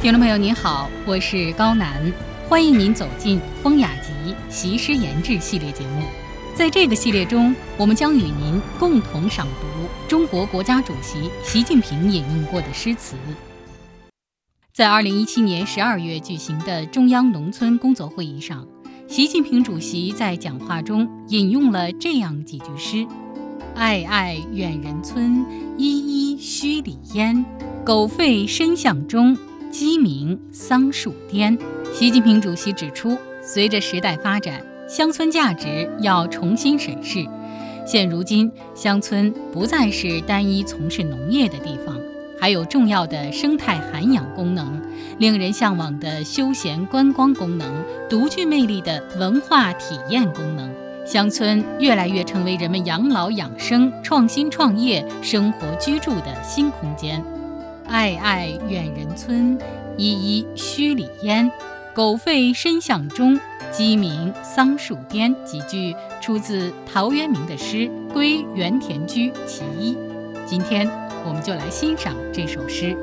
听众朋友您好，我是高楠，欢迎您走进风雅集习诗研制系列节目。在这个系列中，我们将与您共同赏读中国国家主席习近平引用过的诗词。在2017年12月举行的中央农村工作会议上，习近平主席在讲话中引用了这样几句诗：爱爱远人村，依依墟里烟，狗吠深巷中，鸡鸣桑树颠。习近平主席指出，随着时代发展，乡村价值要重新审视。现如今，乡村不再是单一从事农业的地方，还有重要的生态涵养功能，令人向往的休闲观光功能，独具魅力的文化体验功能。乡村越来越成为人们养老养生、创新创业、生活居住的新空间。爱爱远人村，依依墟里烟，狗吠深巷中，鸡鸣桑树颠几句出自陶渊明的诗《归园田居其一》。今天我们就来欣赏这首诗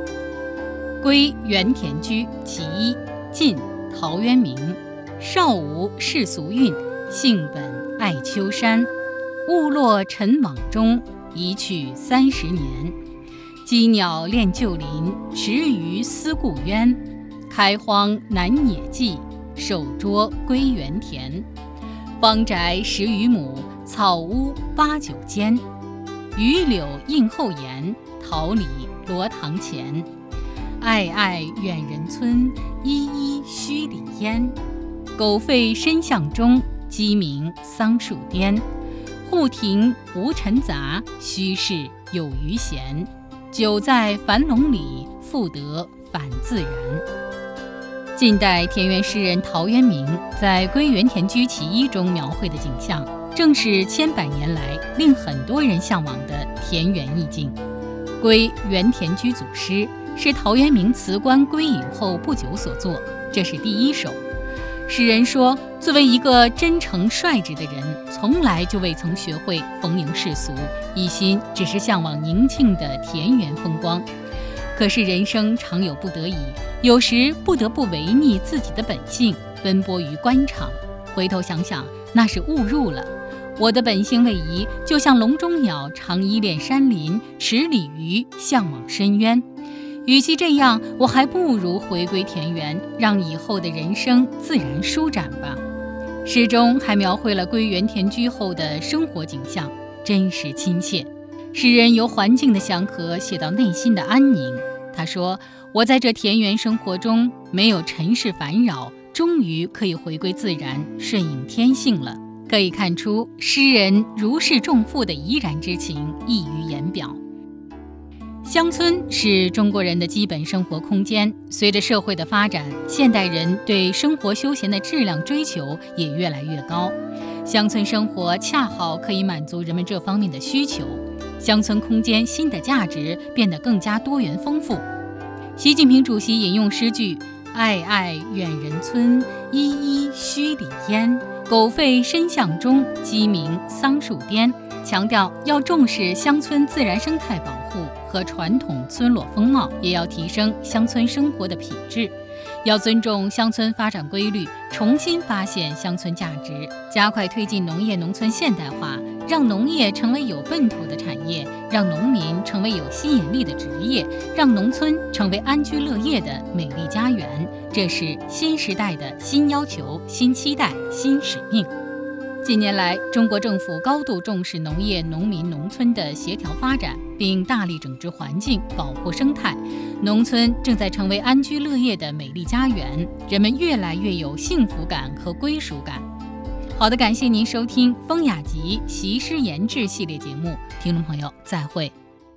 《归园田居其一》，晋陶渊明。少无世俗韵，性本爱丘山。误落尘网中，一去30年。羁鸟恋旧林，池鱼思故渊。开荒南野际，守拙归园田。方宅10余亩，草屋8、9间。榆柳映后檐，桃李罗堂前。爱爱远人村，依依墟里烟。狗吠深巷中，鸡鸣桑树颠。户庭无尘杂，虚室有余闲。久在樊笼里，复得返自然。近代田园诗人陶渊明在《归园田居其一》中描绘的景象，正是千百年来令很多人向往的田园意境。《归园田居》组诗是陶渊明辞官归隐后不久所作，这是第一首。诗人说，作为一个真诚率直的人，从来就未曾学会逢迎世俗，一心只是向往宁静的田园风光。可是人生常有不得已，有时不得不违逆自己的本性，奔波于官场。回头想想，那是误入了。我的本性位移，就像笼中鸟常依恋山林，池里鱼向往深渊。与其这样，我还不如回归田园，让以后的人生自然舒展吧。诗中还描绘了归园田居后的生活景象，真实亲切。诗人由环境的祥和写到内心的安宁。他说，我在这田园生活中没有尘世烦扰，终于可以回归自然，顺应天性了。可以看出诗人如释重负的怡然之情溢于言表。乡村是中国人的基本生活空间，随着社会的发展，现代人对生活休闲的质量追求也越来越高。乡村生活恰好可以满足人们这方面的需求，乡村空间新的价值变得更加多元丰富。习近平主席引用诗句爱爱远人村，依依墟里烟，狗吠深巷中，鸡鸣桑树颠，强调要重视乡村自然生态保护和传统村落风貌，也要提升乡村生活的品质。要尊重乡村发展规律，重新发现乡村价值，加快推进农业农村现代化，让农业成为有奔头的产业，让农民成为有吸引力的职业，让农村成为安居乐业的美丽家园。这是新时代的新要求、新期待、新使命。近年来，中国政府高度重视农业、农民、农村的协调发展，并大力整治环境、保护生态。农村正在成为安居乐业的美丽家园，人们越来越有幸福感和归属感。好的，感谢您收听风雅集习诗研制系列节目，听众朋友再会。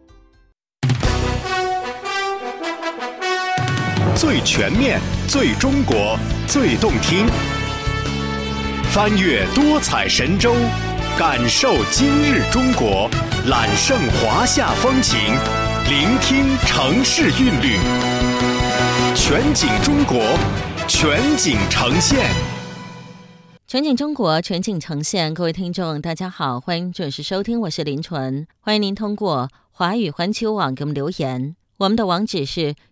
最全面、最中国、最动听，翻越多彩神州，感受今日中国，揽胜华夏风情，聆听城市韵律，全景中国，全景呈现。 全景中国，全景呈现。各位听众大家好，欢迎准时收听，我是林纯。欢迎您通过华语环球网给我们留言，我们的网址是